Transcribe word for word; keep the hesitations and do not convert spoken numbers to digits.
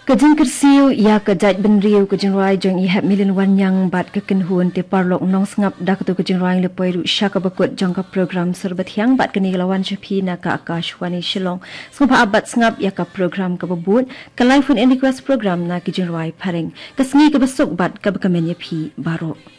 Kajing kersiu ya kajat benriu kajing rai jong ihap milin wan yang bat kekenhuan te parlok nong sengap dak tu kajing rai le poiru syaka bakut jong ka program serbat yang bat keni lawan shapi na ka akashwani shillong sengapa abat sengap ya ka program ka bebut ka live phone and request program na kajing rai paring kasngi ka besok bat ka bekamen ya pi barok.